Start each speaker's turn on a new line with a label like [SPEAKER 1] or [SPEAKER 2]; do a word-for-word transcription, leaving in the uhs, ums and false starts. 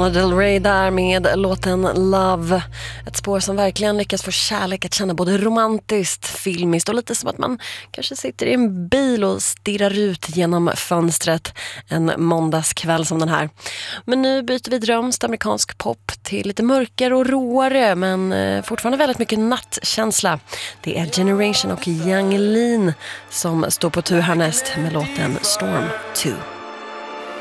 [SPEAKER 1] Lana Del Rey där med låten Love. Ett spår som verkligen lyckas få kärlek att känna både romantiskt, filmiskt och lite som att man kanske sitter i en bil och stirrar ut genom fönstret en måndagskväll som den här. Men nu byter vi drömst amerikansk pop till lite mörkare och råare men fortfarande väldigt mycket nattkänsla. Det är Generation och Yung Lean som står på tur härnäst med låten Storm två.